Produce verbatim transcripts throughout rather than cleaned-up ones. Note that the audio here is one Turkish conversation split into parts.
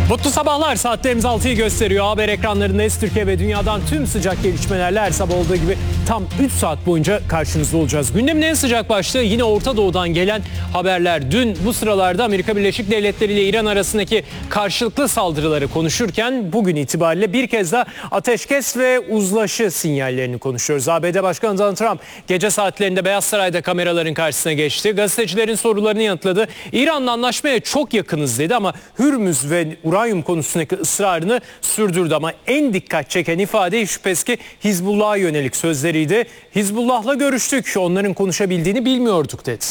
Mutlu sabahlar. Saatlerimiz altıyı gösteriyor. Haber ekranlarındayız. Türkiye ve dünyadan tüm sıcak gelişmelerle her sabah olduğu gibi tam üç saat boyunca karşınızda olacağız. Gündemin en sıcak başlığı yine Orta Doğu'dan gelen haberler. Dün bu sıralarda Amerika Birleşik Devletleri ile İran arasındaki karşılıklı saldırıları konuşurken bugün itibariyle bir kez daha ateşkes ve uzlaşı sinyallerini konuşuyoruz. A B D Başkanı Donald Trump gece saatlerinde Beyaz Saray'da kameraların karşısına geçti. Gazetecilerin sorularını yanıtladı. İran'la anlaşmaya çok yakınız dedi ama Hürmüz ve uranyum konusundaki ısrarını sürdürdü ama en dikkat çeken ifade şüphesiz ki Hizbullah'a yönelik sözleriydi. Hizbullah'la görüştük, onların konuşabildiğini bilmiyorduk dedi.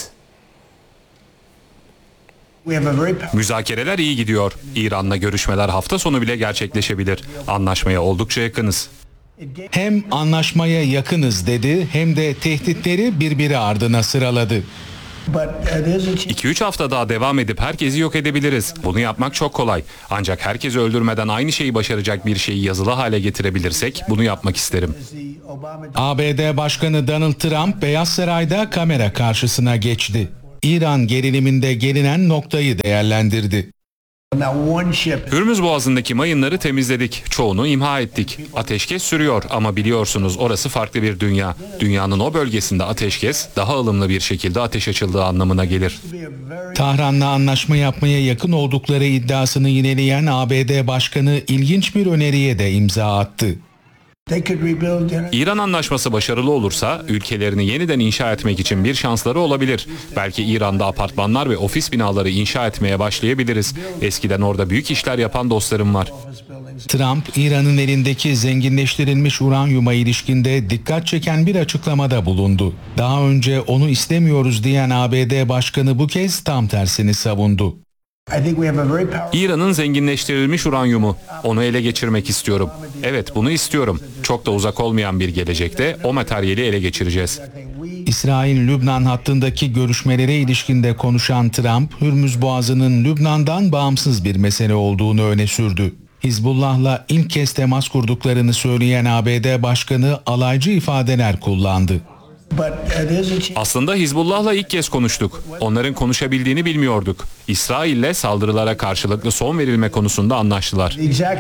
Müzakereler iyi gidiyor. İran'la görüşmeler hafta sonu bile gerçekleşebilir. Anlaşmaya oldukça yakınız. Hem anlaşmaya yakınız dedi hem de tehditleri birbiri ardına sıraladı. iki üç hafta daha devam edip herkesi yok edebiliriz. Bunu yapmak çok kolay. Ancak herkesi öldürmeden aynı şeyi başaracak bir şeyi yazılı hale getirebilirsek bunu yapmak isterim. A B D Başkanı Donald Trump Beyaz Saray'da kamera karşısına geçti. İran geriliminde gelinen noktayı değerlendirdi. Hürmüz Boğazı'ndaki mayınları temizledik. Çoğunu imha ettik. Ateşkes sürüyor ama biliyorsunuz orası farklı bir dünya. Dünyanın o bölgesinde ateşkes daha ılımlı bir şekilde ateş açıldığı anlamına gelir. Tahran'la anlaşma yapmaya yakın oldukları iddiasını yineleyen A B D Başkanı ilginç bir öneriye de imza attı. İran anlaşması başarılı olursa ülkelerini yeniden inşa etmek için bir şansları olabilir. Belki İran'da apartmanlar ve ofis binaları inşa etmeye başlayabiliriz. Eskiden orada büyük işler yapan dostlarım var. Trump, İran'ın elindeki zenginleştirilmiş uranyuma ilişkinde dikkat çeken bir açıklamada bulundu. Daha önce onu istemiyoruz diyen A B D Başkanı bu kez tam tersini savundu. İran'ın zenginleştirilmiş uranyumu. Onu ele geçirmek istiyorum. Evet, bunu istiyorum. Çok da uzak olmayan bir gelecekte o materyali ele geçireceğiz. İsrail-Lübnan hattındaki görüşmelere ilişkinde konuşan Trump, Hürmüz Boğazı'nın Lübnan'dan bağımsız bir mesele olduğunu öne sürdü. Hizbullah'la ilk kez temas kurduklarını söyleyen A B D Başkanı alaycı ifadeler kullandı. Aslında Hizbullah'la ilk kez konuştuk. Onların konuşabildiğini bilmiyorduk. İsrail'le saldırılara karşılıklı son verilme konusunda anlaştılar.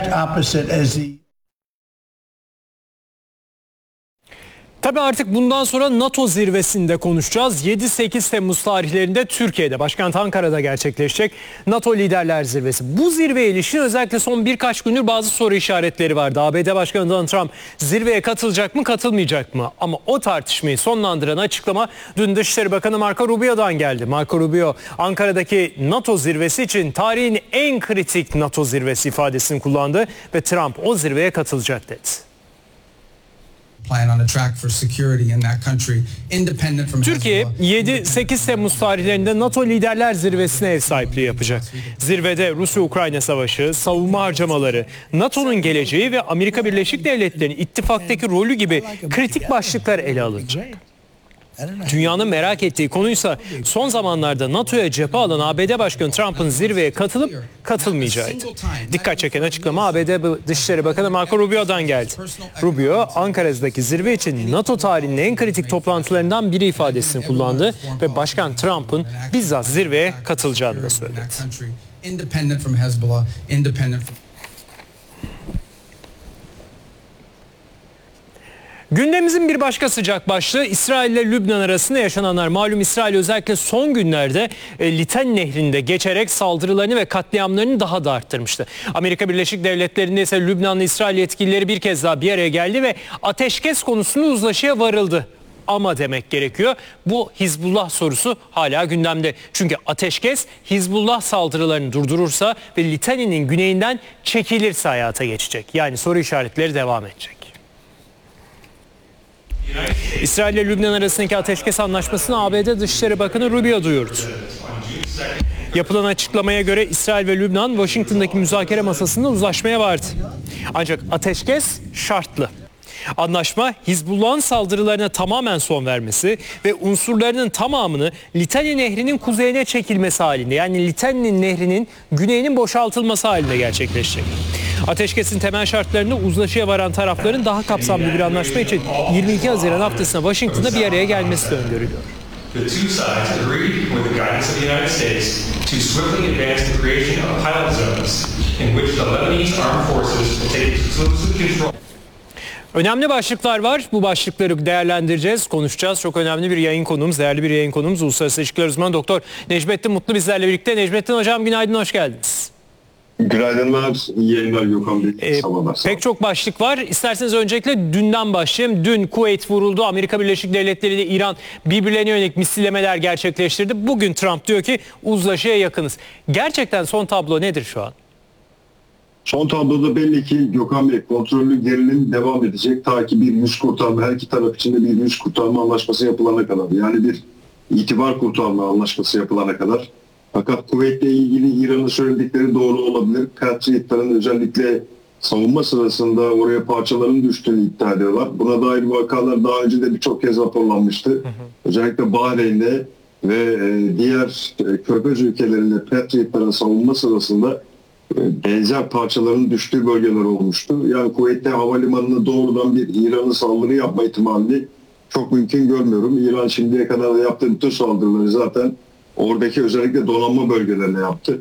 Tabii artık bundan sonra NATO zirvesinde konuşacağız. yedi sekiz Temmuz tarihlerinde Türkiye'de, başkent Ankara'da gerçekleşecek NATO Liderler Zirvesi. Bu zirveye ilişkin özellikle son birkaç gündür bazı soru işaretleri vardı. A B D Başkanı Donald Trump zirveye katılacak mı, katılmayacak mı? Ama o tartışmayı sonlandıran açıklama dün Dışişleri Bakanı Marco Rubio'dan geldi. Marco Rubio, Ankara'daki NATO zirvesi için tarihin en kritik NATO zirvesi ifadesini kullandı ve Trump o zirveye katılacak dedi. Türkiye yedi sekiz Temmuz tarihlerinde NATO Liderler Zirvesi'ne ev sahipliği yapacak. Zirvede Rusya-Ukrayna savaşı, savunma harcamaları, NATO'nun geleceği ve Amerika Birleşik Devletleri'nin ittifaktaki rolü gibi kritik başlıklar ele alınacak. Dünyanın merak ettiği konuysa son zamanlarda NATO'ya cephe alan A B D Başkanı Trump'ın zirveye katılıp katılmayacağıydı. Dikkat çeken açıklama A B D Dışişleri Bakanı Marco Rubio'dan geldi. Rubio, Ankara'daki zirve için NATO tarihinin en kritik toplantılarından biri ifadesini kullandı ve Başkan Trump'ın bizzat zirveye katılacağını da söyledi. Gündemimizin bir başka sıcak başlığı İsrail ile Lübnan arasında yaşananlar. Malum İsrail özellikle son günlerde e, Liten Nehri'nde geçerek saldırılarını ve katliamlarını daha da arttırmıştı. Amerika Birleşik Devletleri'nde ise Lübnanlı İsrail yetkilileri bir kez daha bir araya geldi ve ateşkes konusunda uzlaşıya varıldı. Ama demek gerekiyor, bu Hizbullah sorusu hala gündemde. Çünkü ateşkes Hizbullah saldırılarını durdurursa ve Litani'nin güneyinden çekilirse hayata geçecek. Yani soru işaretleri devam edecek. İsrail ile Lübnan arasındaki ateşkes anlaşmasını A B D Dışişleri Bakanı Rubio duyurdu. Yapılan açıklamaya göre İsrail ve Lübnan Washington'daki müzakere masasında uzlaşmaya vardı. Ancak ateşkes şartlı. Anlaşma Hizbullah'ın saldırılarına tamamen son vermesi ve unsurlarının tamamını Litani Nehri'nin kuzeyine çekilmesi halinde, yani Litani Nehri'nin güneyinin boşaltılması halinde gerçekleşecek. Ateşkesin temel şartlarını uzlaşıya varan tarafların daha kapsamlı bir anlaşma için yirmi iki Haziran haftasında Washington'da bir araya gelmesi de öngörülüyor. The two sides agreed with the guidance of the United States to swiftly advance the creation of pilot zones in which the Lebanese armed forces will take exclusive control. Önemli başlıklar var. Bu başlıkları değerlendireceğiz, konuşacağız. Çok önemli bir yayın konuğumuz, değerli bir yayın konuğumuz. Uluslararası İlişkiler Uzmanı Doktor Necmettin Mutlu bizlerle birlikte. Necmettin Hocam günaydın, hoş geldiniz. Günaydınlar, iyi yayınlar Gökhan Bey. Ee, Sabahlar. pek çok başlık var. İsterseniz öncelikle dünden başlayayım. Dün Kuveyt vuruldu. Amerika Birleşik Devletleri ile İran birbirlerine yönelik misillemeler gerçekleştirdi. Bugün Trump diyor ki uzlaşıya yakınız. Gerçekten son tablo nedir şu an? Son tabloda belli ki Gökhan Bey kontrollü gerilim devam edecek. Ta ki bir yüz kurtarma, her iki taraf içinde bir yüz kurtarma anlaşması yapılana kadar. Yani bir itibar kurtarma anlaşması yapılana kadar. Fakat Kuveyt'le ilgili İran'ın söyledikleri doğru olabilir. Patriot'ların özellikle savunma sırasında oraya parçaların düştüğünü iddia ediyorlar. Buna dair vakalar daha önce de birçok kez raporlanmıştı. Hı hı. Özellikle Bahreyn'de ve diğer Körfez ülkelerinde Patriot'ların savunma sırasında benzer parçaların düştüğü bölgeler olmuştu. Yani Kuveyt'te havalimanına doğrudan bir İran'ın saldırı yapma ihtimalini çok mümkün görmüyorum. İran şimdiye kadar da yaptığı bütün saldırıları zaten oradaki özellikle donanma bölgelerine yaptı.